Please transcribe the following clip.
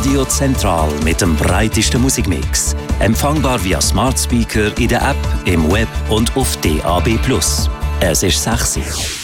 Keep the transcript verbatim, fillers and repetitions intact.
Radio Zentral mit dem breitesten Musikmix. Empfangbar via Smart Speaker in der App, im Web und auf D A B plus. Es ist sechs Uhr.